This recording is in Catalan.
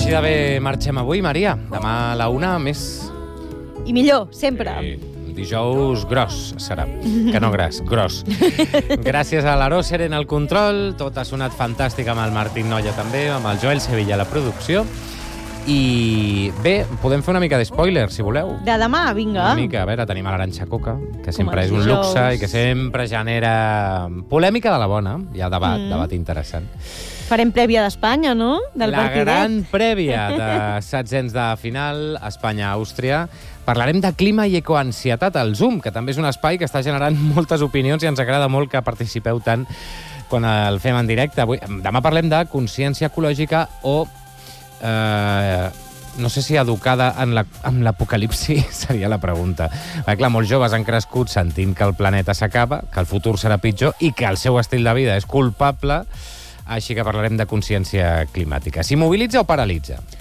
Així de bé marxem avui, Maria. Demà a la 1, més... I millor, sempre. Dijous gros serà, que no gras, gros. Gràcies a l'Aròser en el control, tot ha sonat fantàstic amb el Martín Nolla també, amb el Joel Sevilla a la producció. I bé, podem fer una mica d'espoiler, si voleu. De demà, vinga. Una mica, a veure, tenim a l'Arantxa Coca, que sempre és un dijous. luxe i que sempre genera polèmica de la bona. Hi ha debat interessant. Farem prèvia d'Espanya, no? Del La partidet. gran prèvia de setzents de final, Espanya-Àustria. Parlarem de clima i ecoansietat al Zoom, que també és un espai que està generant moltes opinions i ens agrada molt que participeu tant quan el fem en directe. Demà parlem de consciència ecològica o no sé si educada en l'apocalipsi seria la pregunta. Clar, molts joves han crescut sentint que el planeta s'acaba, que el futur serà pitjor i que el seu estil de vida és culpable, així que parlarem de consciència climàtica. Si mobilitza o paralitza?